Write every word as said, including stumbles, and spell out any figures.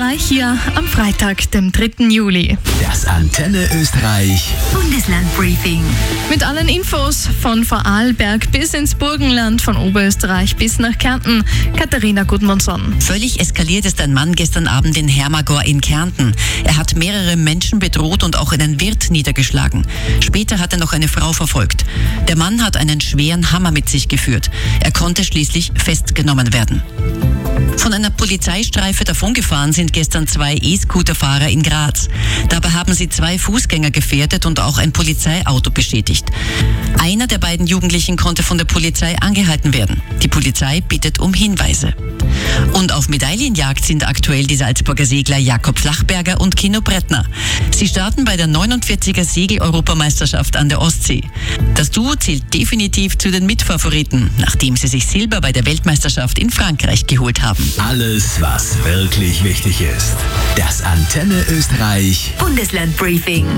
Österreich hier am Freitag, dem dritten Juli. Das Antenne Österreich Bundeslandbriefing. Mit allen Infos von Vorarlberg bis ins Burgenland, von Oberösterreich bis nach Kärnten. Katharina Gudmundsson. Völlig eskaliert ist ein Mann gestern Abend in Hermagor in Kärnten. Er hat mehrere Menschen bedroht und auch einen Wirt niedergeschlagen. Später hat er noch eine Frau verfolgt. Der Mann hat einen schweren Hammer mit sich geführt. Er konnte schließlich festgenommen werden. Von einer Polizeistreife davongefahren sind gestern zwei E-Scooter-Fahrer in Graz. Dabei haben sie zwei Fußgänger gefährdet und auch ein Polizeiauto beschädigt. Einer der beiden Jugendlichen konnte von der Polizei angehalten werden. Die Polizei bittet um Hinweise. Und auf Medaillenjagd sind aktuell die Salzburger Segler Jakob Flachberger und Kino Brettner. Sie starten bei der neunundvierziger Segel-Europameisterschaft an der Ostsee. Das Duo zählt definitiv zu den Mitfavoriten, nachdem sie sich Silber bei der Weltmeisterschaft in Frankreich geholt haben. Alles, was wirklich wichtig ist. Das Antenne Österreich Bundeslandbriefing.